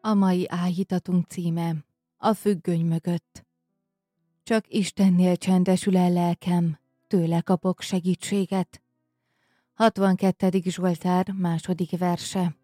A mai áhítatunk címe: A függöny mögött. Csak Istennél csendesül el lelkem, tőle kapok segítséget. 62. Zsoltár 2. verse.